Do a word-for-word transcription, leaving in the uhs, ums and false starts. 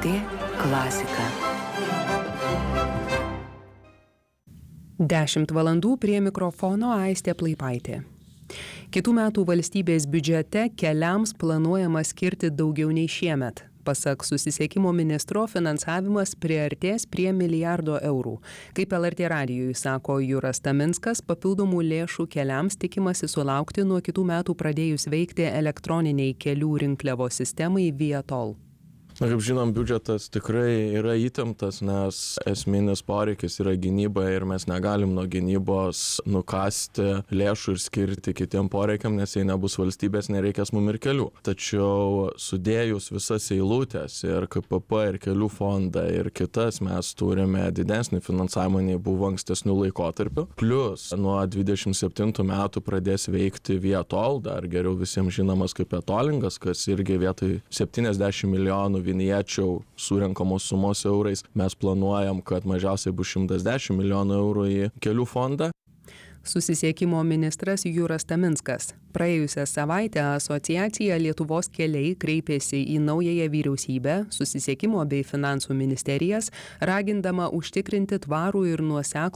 T klasika. Dešimt valandų prie mikrofono Aistė Plaipaitė. Kitų metų valstybės biudžete keliams planuojama skirti daugiau nei šiemet. Pasak susisiekimo ministro, finansavimas priartės prie milijardo eurų. Kaip L R T radijui sako Juras Taminskas, papildomų lėšų keliams tikimasi sulaukti nuo kitų metų pradėjus veikti elektroniniai kelių rinkliavos sistemai Viator. Na, kaip žinom, biudžetas tikrai yra įtemptas, nes esminis poreikis yra gynyba ir mes negalim nuo gynybos nukasti lėšų ir skirti kitiem poreikiam, nes jei nebus valstybės, nereikės mum ir kelių. Tačiau sudėjus visas eilutės ir K P P ir kelių fondą ir kitas, mes turime didesnį finansavimą nei buvo ankstesnių laikotarpių. Plus nuo dvidešimt septintų metų pradės veikti Viator, dar geriau visiems žinomas kaip e-tollingas, kas irgi vietoj septyniasdešimt milijonų viniečių surenkamos sumos eurais. Mes planuojam, kad mažiausiai bus šimtas dešimt milijonų eurų į kelių fondą. Susisiekimo ministras Juras Taminskas. Praėjusią savaitę asociacija Lietuvos keliai kreipėsi į naująją vyriausybę, susisiekimo bei finansų ministerijas, ragindama užtikrinti tvarų ir nuoseklų